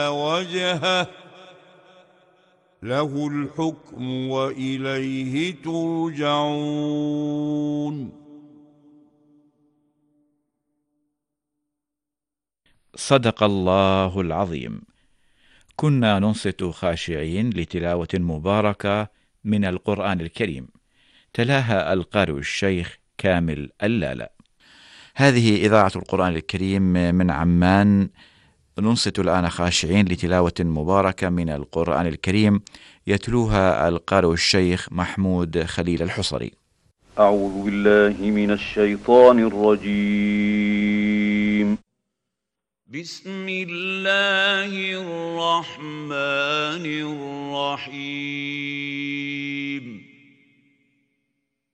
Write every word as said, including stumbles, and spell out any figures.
وجهه له الحكم وإليه ترجعون. صدق الله العظيم. كنا ننصت خاشعين لتلاوة مباركة من القرآن الكريم، تلاها القارئ الشيخ كامل اللالا. هذه إذاعة القرآن الكريم من عمان. ننصت الآن خاشعين لتلاوة مباركة من القرآن الكريم يتلوها القارئ الشيخ محمود خليل الحصري. أعوذ بالله من الشيطان الرجيم. بسم الله الرحمن الرحيم.